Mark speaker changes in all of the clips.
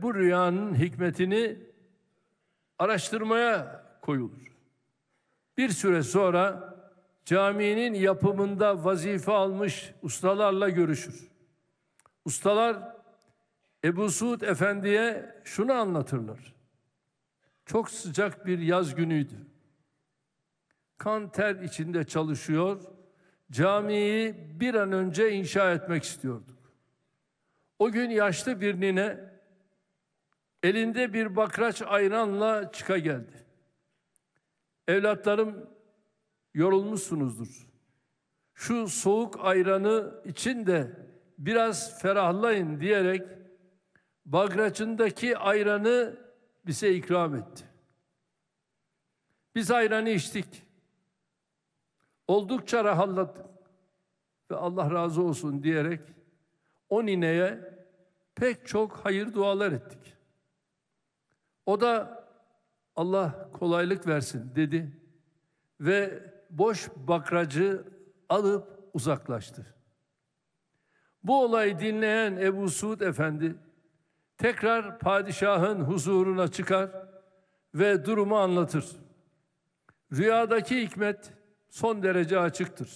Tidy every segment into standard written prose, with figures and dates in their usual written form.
Speaker 1: bu rüyanın hikmetini araştırmaya koyulur. Bir süre sonra caminin yapımında vazife almış ustalarla görüşür. Ustalar Ebu Suud Efendi'ye şunu anlatırlar. Çok sıcak bir yaz günüydü. Kan ter içinde çalışıyor, camiyi bir an önce inşa etmek istiyorduk. O gün yaşlı bir nine elinde bir bakraç ayranla çıka geldi. Evlatlarım, yorulmuşsunuzdur. Şu soğuk ayranı için de biraz ferahlayın diyerek bakraçındaki ayranı bize ikram etti. Biz ayranı içtik. Oldukça rahatladık ve Allah razı olsun diyerek o nineye pek çok hayır dualar ettik. O da Allah kolaylık versin dedi ve boş bakracı alıp uzaklaştı. Bu olayı dinleyen Ebu Suud Efendi tekrar padişahın huzuruna çıkar ve durumu anlatır. Rüyadaki hikmet son derece açıktır.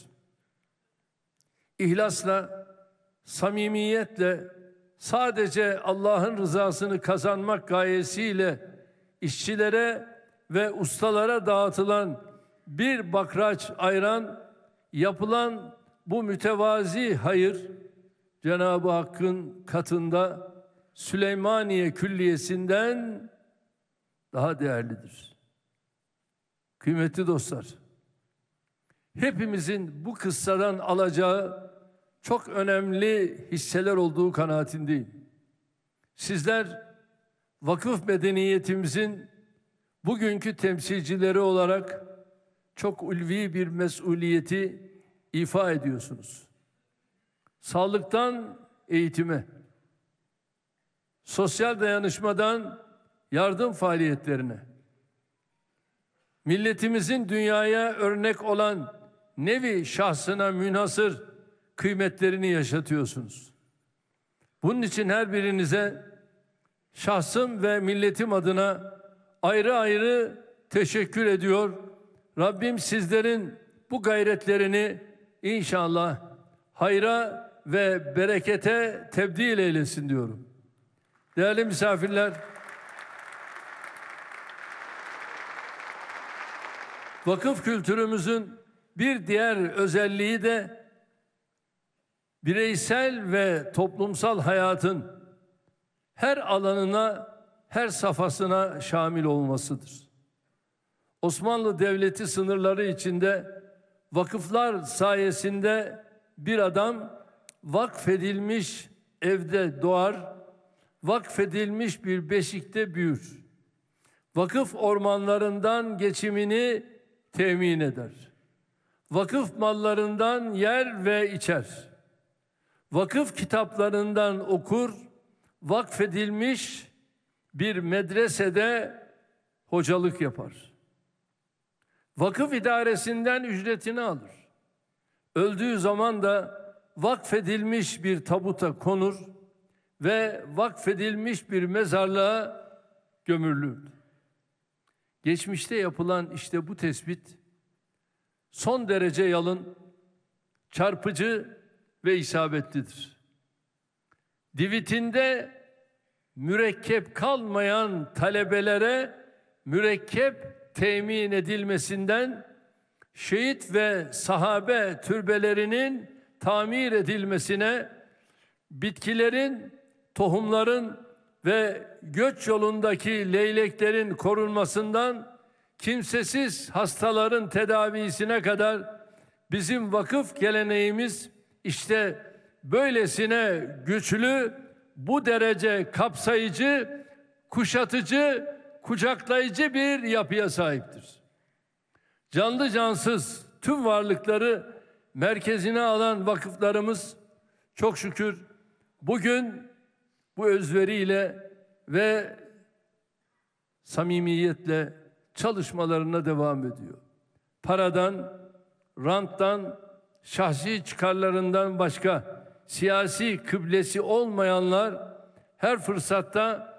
Speaker 1: İhlasla, samimiyetle, sadece Allah'ın rızasını kazanmak gayesiyle işçilere ve ustalara dağıtılan bir bakraç ayran, yapılan bu mütevazi hayır Cenab-ı Hakk'ın katında Süleymaniye Külliyesi'nden daha değerlidir. Kıymetli dostlar, hepimizin bu kıssadan alacağı çok önemli hisseler olduğu kanaatindeyim. Sizler vakıf medeniyetimizin bugünkü temsilcileri olarak çok ulvi bir mesuliyeti ifa ediyorsunuz. Sağlıktan eğitime, sosyal dayanışmadan yardım faaliyetlerine, milletimizin dünyaya örnek olan nevi şahsına münhasır kıymetlerini yaşatıyorsunuz. Bunun için her birinize şahsım ve milletim adına ayrı ayrı teşekkür ediyor. Rabbim sizlerin bu gayretlerini inşallah hayra ve berekete tebdil eylesin diyorum. Değerli misafirler, vakıf kültürümüzün bir diğer özelliği de bireysel ve toplumsal hayatın her alanına, her safhasına şamil olmasıdır. Osmanlı Devleti sınırları içinde vakıflar sayesinde bir adam vakfedilmiş evde doğar, vakfedilmiş bir beşikte büyür. Vakıf ormanlarından geçimini temin eder. Vakıf mallarından yer ve içer. Vakıf kitaplarından okur, vakfedilmiş bir medresede hocalık yapar. Vakıf idaresinden ücretini alır. Öldüğü zaman da vakfedilmiş bir tabuta konur ve vakfedilmiş bir mezarlığa gömülür. Geçmişte yapılan işte bu tespit son derece yalın, çarpıcı ve isabetlidir. Divitinde mürekkep kalmayan talebelere mürekkep temin edilmesinden şehit ve sahabe türbelerinin tamir edilmesine, bitkilerin, tohumların ve göç yolundaki leyleklerin korunmasından kimsesiz hastaların tedavisine kadar bizim vakıf geleneğimiz işte böylesine güçlü, bu derece kapsayıcı, kuşatıcı, kucaklayıcı bir yapıya sahiptir. Canlı cansız tüm varlıkları merkezine alan vakıflarımız çok şükür bugün bu özveriyle ve samimiyetle çalışmalarına devam ediyor. Paradan, ranttan, şahsi çıkarlarından başka siyasi kıblesi olmayanlar her fırsatta